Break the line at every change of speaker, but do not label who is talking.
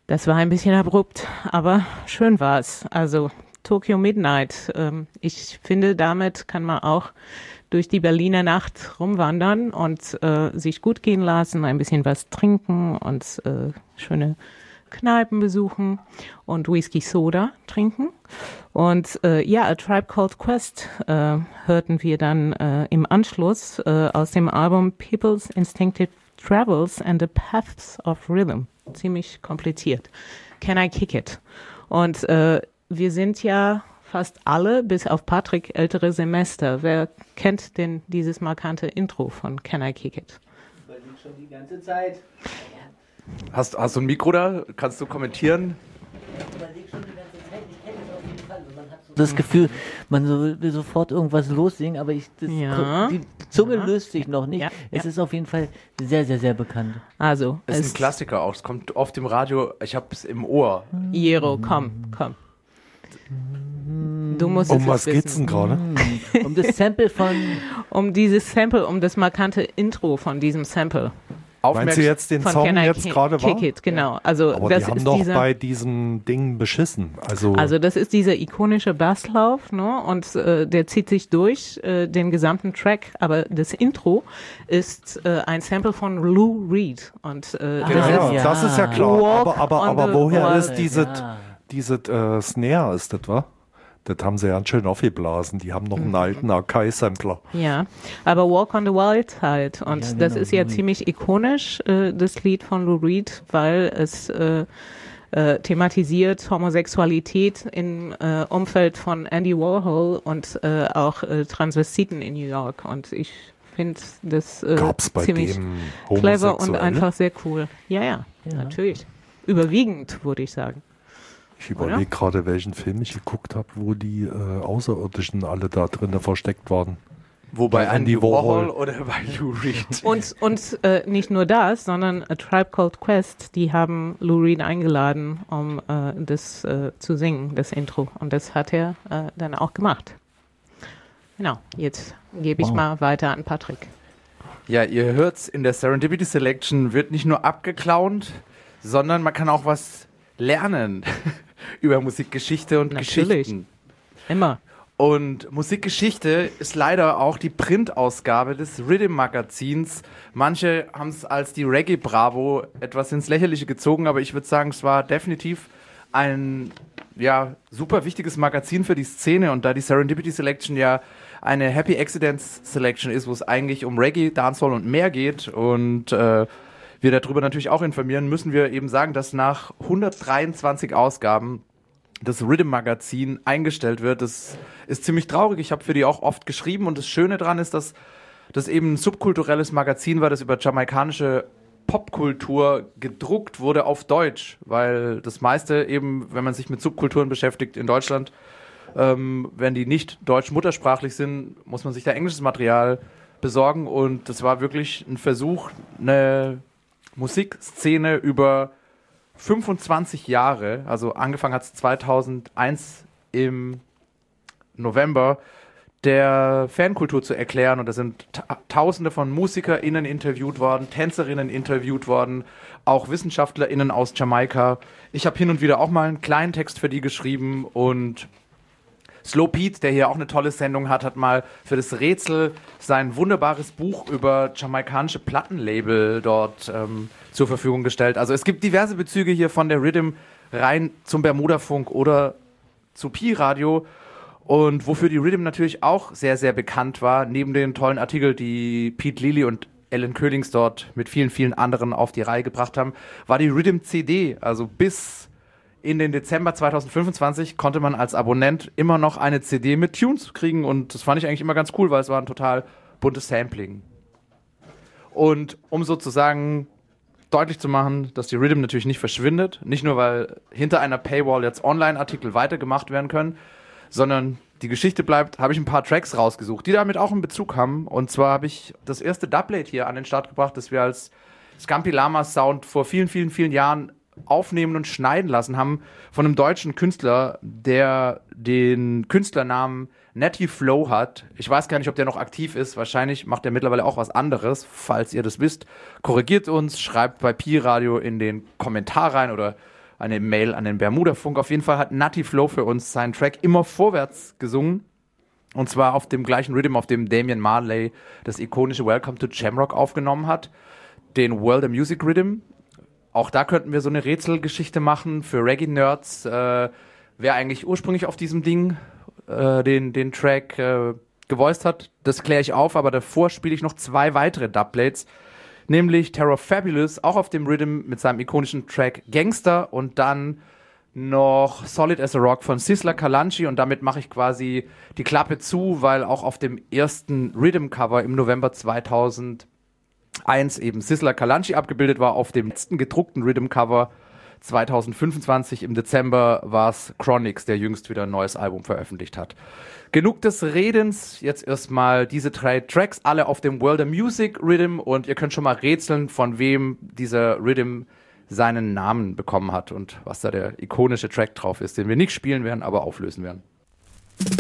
Das war ein bisschen abrupt, aber schön war es. Also Tokyo Midnight. Ich finde, damit kann man auch durch die Berliner Nacht rumwandern und sich gut gehen lassen, ein bisschen was trinken und schöne Kneipen besuchen und Whisky Soda trinken. Und A Tribe Called Quest hörten wir dann im Anschluss aus dem Album People's Instinctive Travels and the Paths of Rhythm. Ziemlich kompliziert. Can I Kick It? Und wir sind ja fast alle, bis auf Patrick, ältere Semester. Wer kennt denn dieses markante Intro von Can I Kick It?
Das überlegt schon die ganze Zeit.
Hast du ein Mikro da? Kannst du kommentieren?
Ich überlege schon die ganze Zeit. Ich kenne es auf jeden Fall. Man hat so das Gefühl, man will sofort irgendwas lossingen, aber die Zunge löst sich noch nicht.
Ja,
es ist auf jeden Fall sehr, sehr, sehr bekannt.
Also,
Es ist ein Klassiker auch. Es kommt oft im Radio. Ich habe es im Ohr.
Jero, komm. Du musst
Um
es
was
wissen.
geht's denn gerade?
Um das Sample von...
Um dieses Sample, um das markante Intro von diesem Sample.
Meinst du jetzt den
Von
Song
Can I
jetzt gerade war?
Kick It, genau. Also
Aber
das
die haben
ist
doch bei diesem Ding beschissen. Also
das ist dieser ikonische Basslauf, ne? Und der zieht sich durch den gesamten Track. Aber das Intro ist ein Sample von Lou Reed. Und
das ist ja klar.
Walk
Aber
on the
woher
Wild.
ist diese Snare, ist das, wa? Das haben sie ganz schön aufgeblasen. Die haben noch einen alten Akai-Sampler.
Ja, aber Walk on the Wild halt. Und
Ja,
das
genau,
ist ja
Lou Reed.
ziemlich ikonisch, das Lied von Lou Reed, weil es thematisiert Homosexualität im Umfeld von Andy Warhol und auch Transvestiten in New York. Und ich finde das
Gab's bei
ziemlich
dem
clever und
Homosexuelle?
einfach sehr cool. Ja, natürlich. Überwiegend, würde ich sagen.
Ich überlege gerade, welchen Film ich geguckt habe, wo die Außerirdischen alle da drinnen versteckt waren.
Bei
Andy Warhol.
oder bei Lou Reed?
Und nicht nur das, sondern A Tribe Called Quest, die haben Lou Reed eingeladen, um das zu singen, das Intro. Und das hat er dann auch gemacht. Genau, jetzt gebe ich mal weiter an Patrick.
Ja, ihr hört's, in der Serendipity Selection wird nicht nur abgeklaunt, sondern man kann auch was lernen über Musikgeschichte und
Natürlich.
Geschichten.
Immer.
Und Musikgeschichte ist leider auch die Printausgabe des Rhythm-Magazins. Manche haben es als die Reggae Bravo etwas ins Lächerliche gezogen, aber ich würde sagen, es war definitiv ein super wichtiges Magazin für die Szene. Und da die Serendipity Selection ja eine Happy Accidents Selection ist, wo es eigentlich um Reggae, Dancehall und mehr geht und wir darüber natürlich auch informieren, müssen wir eben sagen, dass nach 123 Ausgaben das Rhythm-Magazin eingestellt wird. Das ist ziemlich traurig. Ich habe für die auch oft geschrieben und das Schöne daran ist, dass das eben ein subkulturelles Magazin war, das über jamaikanische Popkultur gedruckt wurde auf Deutsch, weil das meiste eben, wenn man sich mit Subkulturen beschäftigt in Deutschland, wenn die nicht deutsch muttersprachlich sind, muss man sich da englisches Material besorgen und das war wirklich ein Versuch, eine Musikszene über 25 Jahre, also angefangen hat es 2001 im November, der Fankultur zu erklären und da sind Tausende von MusikerInnen interviewt worden, TänzerInnen interviewt worden, auch WissenschaftlerInnen aus Jamaika. Ich habe hin und wieder auch mal einen kleinen Text für die geschrieben und Slow Pete, der hier auch eine tolle Sendung hat, hat mal für das Rätsel sein wunderbares Buch über jamaikanische Plattenlabel dort zur Verfügung gestellt. Also es gibt diverse Bezüge hier von der Rhythm rein zum Bermuda-Funk oder zu Pi-Radio. Und wofür die Rhythm natürlich auch sehr, sehr bekannt war, neben den tollen Artikeln, die Pete Lilly und Ellen Köhlings dort mit vielen, vielen anderen auf die Reihe gebracht haben, war die Rhythm CD. Also bis in den Dezember 2025 konnte man als Abonnent immer noch eine CD mit Tunes kriegen und das fand ich eigentlich immer ganz cool, weil es war ein total buntes Sampling. Und um sozusagen deutlich zu machen, dass die Rhythm natürlich nicht verschwindet, nicht nur, weil hinter einer Paywall jetzt Online-Artikel weitergemacht werden können, sondern die Geschichte bleibt, habe ich ein paar Tracks rausgesucht, die damit auch einen Bezug haben. Und zwar habe ich das erste Dubplate hier an den Start gebracht, das wir als Scampi Lama Sound vor vielen, vielen, vielen Jahren aufnehmen und schneiden lassen haben von einem deutschen Künstler, der den Künstlernamen Natty Flow hat. Ich weiß gar nicht, ob der noch aktiv ist. Wahrscheinlich macht er mittlerweile auch was anderes. Falls ihr das wisst, korrigiert uns, schreibt bei Pi Radio in den Kommentar rein oder eine Mail an den Bermuda-Funk. Auf jeden Fall hat Nutty Flow für uns seinen Track immer vorwärts gesungen. Und zwar auf dem gleichen Rhythm, auf dem Damian Marley das ikonische Welcome to Jamrock aufgenommen hat. Den World of Music Rhythm. Auch da könnten wir so eine Rätselgeschichte machen für Reggae-Nerds. Wer eigentlich ursprünglich auf diesem Ding den Track gevoiced hat, das kläre ich auf. Aber davor spiele ich noch 2 weitere Dubplates. Nämlich Terror Fabulous, auch auf dem Rhythm mit seinem ikonischen Track Gangster und dann noch Solid as a Rock von Sizzla Kalonji und damit mache ich quasi die Klappe zu, weil auch auf dem ersten Rhythm-Cover im November 2001 eben Sizzla Kalonji abgebildet war. Auf dem letzten gedruckten Rhythm-Cover 2025 im Dezember war es Chronix, der jüngst wieder ein neues Album veröffentlicht hat. Genug des Redens, jetzt erstmal diese 3 Tracks, alle auf dem World of Music Rhythm und ihr könnt schon mal rätseln, von wem dieser Rhythm seinen Namen bekommen hat und was da der ikonische Track drauf ist, den wir nicht spielen werden, aber auflösen werden.